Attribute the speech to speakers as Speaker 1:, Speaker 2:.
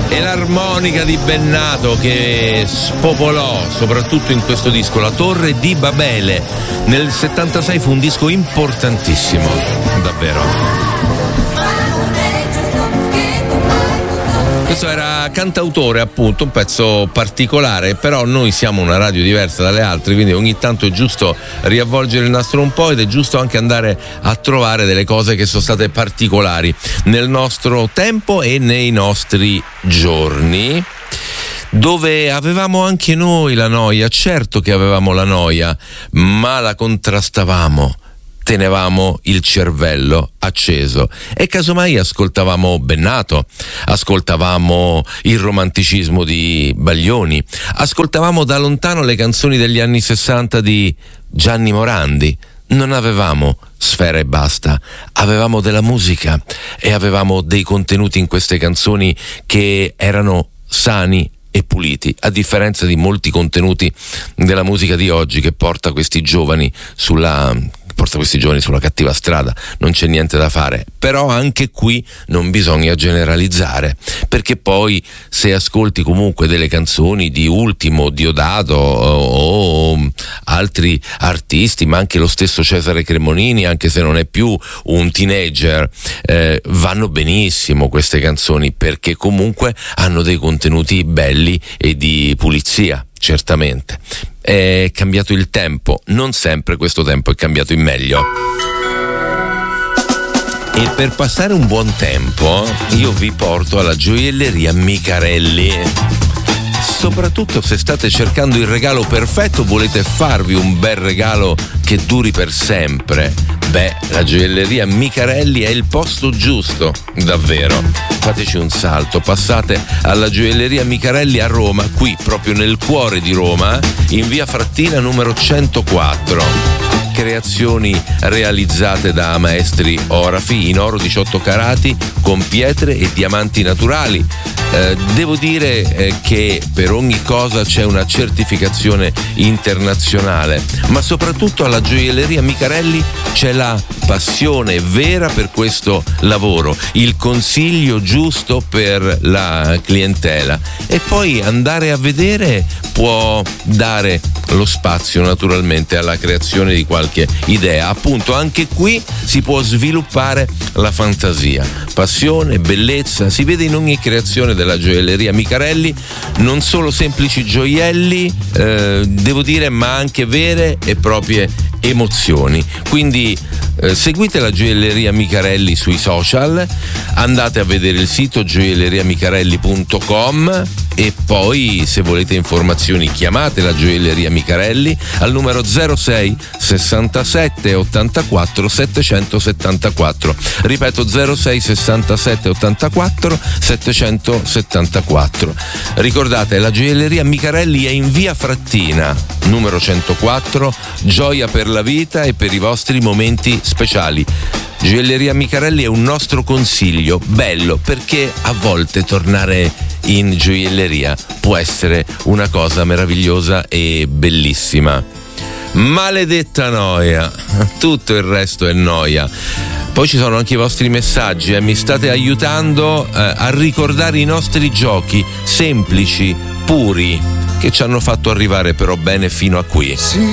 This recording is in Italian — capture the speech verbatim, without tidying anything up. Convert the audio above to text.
Speaker 1: E l'armonica di Bennato che spopolò soprattutto in questo disco La Torre di Babele. Nel settantasei fu un disco importantissimo, davvero. Questo era Cantautore, appunto, un pezzo particolare, però noi siamo una radio diversa dalle altre, quindi ogni tanto è giusto riavvolgere il nastro un po' ed è giusto anche andare a trovare delle cose che sono state particolari nel nostro tempo e nei nostri giorni, dove avevamo anche noi la noia. Certo che avevamo la noia, ma la contrastavamo. Tenevamo il cervello acceso e casomai ascoltavamo Bennato, ascoltavamo il romanticismo di Baglioni, ascoltavamo da lontano le canzoni degli anni sessanta di Gianni Morandi. Non avevamo Sfera e basta, avevamo della musica e avevamo dei contenuti in queste canzoni che erano sani e puliti, a differenza di molti contenuti della musica di oggi che porta questi giovani sulla porta questi giovani sulla cattiva strada. Non c'è niente da fare, però anche qui non bisogna generalizzare, perché poi se ascolti comunque delle canzoni di Ultimo, Diodato o altri artisti, ma anche lo stesso Cesare Cremonini, anche se non è più un teenager, eh, vanno benissimo queste canzoni, perché comunque hanno dei contenuti belli e di pulizia. Certamente è cambiato il tempo, non sempre questo tempo è cambiato in meglio. E per passare un buon tempo io vi porto alla gioielleria Micarelli. Soprattutto se state cercando il regalo perfetto, volete farvi un bel regalo che duri per sempre, beh, la gioielleria Micarelli è il posto giusto, davvero. Fateci un salto, passate alla gioielleria Micarelli a Roma, qui proprio nel cuore di Roma, in via Frattina numero centoquattro. Creazioni realizzate da maestri orafi in oro diciotto carati con pietre e diamanti naturali. Eh, devo dire eh, che per ogni cosa c'è una certificazione internazionale, ma soprattutto alla gioielleria Micarelli c'è la passione vera per questo lavoro, il consiglio giusto per la clientela, e poi andare a vedere può dare lo spazio naturalmente alla creazione di qualche idea. Appunto, anche qui si può sviluppare la fantasia, passione, bellezza, si vede in ogni creazione della gioielleria Micarelli, non solo semplici gioielli, eh, devo dire, ma anche vere e proprie emozioni. Quindi eh, seguite la gioielleria Micarelli sui social, andate a vedere il sito gioielleria micarelli punto com e poi, se volete informazioni, chiamate la gioielleria Micarelli al numero zero sei sessantasette ottantaquattro settecentosettantaquattro. Ripeto, zero sei sessantasette ottantaquattro settecentosettantaquattro. Ricordate, la gioielleria Micarelli è in via Frattina numero centoquattro, gioia per la vita e per i vostri momenti speciali. Gioielleria Micarelli è un nostro consiglio bello, perché a volte tornare in gioielleria può essere una cosa meravigliosa e bellissima. Maledetta noia, tutto il resto è noia. Poi ci sono anche i vostri messaggi e eh. mi state aiutando eh, a ricordare i nostri giochi semplici, puri, che ci hanno fatto arrivare però bene fino a qui.